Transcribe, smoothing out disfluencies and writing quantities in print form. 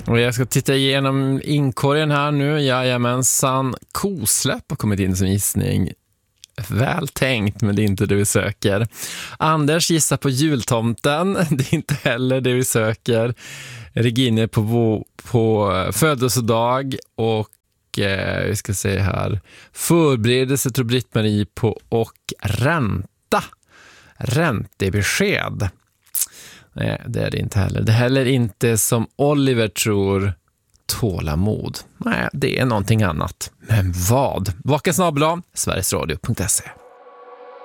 Och jag ska titta igenom inkorgen här nu. Jajamensan, kosläpp har kommit in som gissning. Väl tänkt, men det är inte det vi söker. Anders gissar på jultomten. Det är inte heller det vi söker. Regine på födelsedag. Och vi ska se här. Förberedelse tror Britt-Marie på. Och ränta. Räntebesked. Nej, det är det inte heller. Det är heller inte som Oliver tror, tålamod. Nej, det är någonting annat. Men vad? Vakasnabel@sverigesradio.se